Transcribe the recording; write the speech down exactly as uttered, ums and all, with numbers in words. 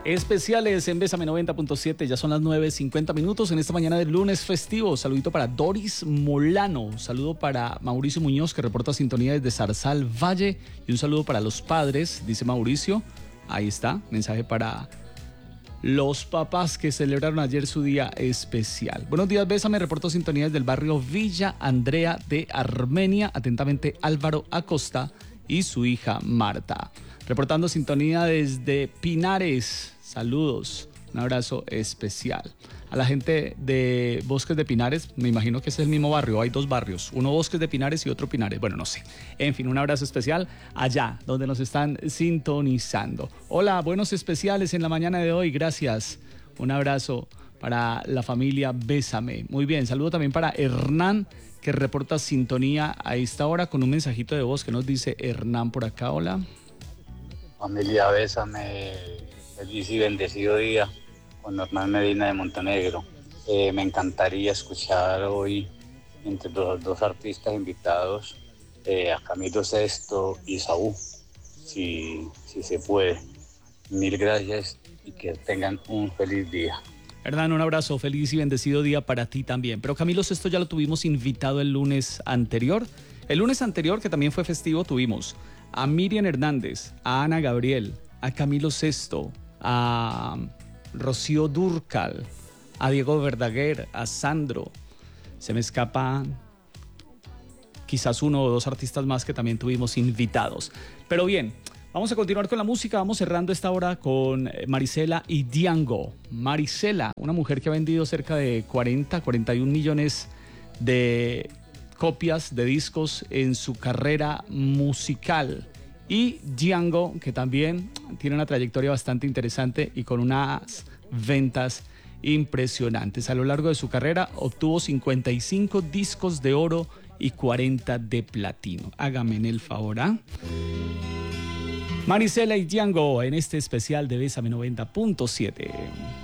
Especiales en Bésame noventa punto siete, ya son las nueve cincuenta minutos en esta mañana de lunes festivo. Saludito para Doris Molano, saludo para Mauricio Muñoz, que reporta sintonía desde Zarzal Valle, y un saludo para los padres, dice Mauricio. Ahí está, mensaje para los papás que celebraron ayer su día especial. Buenos días, Bésame, reporto sintonía desde el barrio Villa Andrea de Armenia. Atentamente, Álvaro Acosta y su hija Marta. Reportando sintonía desde Pinares. Saludos, un abrazo especial. A la gente de Bosques de Pinares, me imagino que ese es el mismo barrio, hay dos barrios, uno Bosques de Pinares y otro Pinares, bueno, no sé. En fin, un abrazo especial allá donde nos están sintonizando. Hola, buenos especiales en la mañana de hoy, gracias. Un abrazo para la familia Bésame. Muy bien, saludo también para Hernán, que reporta sintonía a esta hora con un mensajito de voz que nos dice Hernán por acá. Hola. Familia Bésame, feliz y bendecido día con Hernán Medina de Montenegro. Eh, me encantaría escuchar hoy entre los dos artistas invitados eh, a Camilo Sesto y Saúl, si, si se puede. Mil gracias y que tengan un feliz día. Hernán, un abrazo, feliz y bendecido día para ti también. Pero Camilo Sesto ya lo tuvimos invitado el lunes anterior. El lunes anterior, que también fue festivo, tuvimos a Miriam Hernández, a Ana Gabriel, a Camilo Sesto, a Rocío Dúrcal, a Diego Verdaguer, a Sandro. Se me escapan quizás uno o dos artistas más que también tuvimos invitados. Pero bien, vamos a continuar con la música. Vamos cerrando esta hora con Marisela y Django. Marisela, una mujer que ha vendido cerca de cuarenta, cuarenta y un millones de copias de discos en su carrera musical. Y Django, que también tiene una trayectoria bastante interesante y con unas ventas impresionantes. A lo largo de su carrera obtuvo cincuenta y cinco discos de oro y cuarenta de platino. Hágame el favor, ¿ah? Marisela y Django en este especial de Bésame noventa punto siete.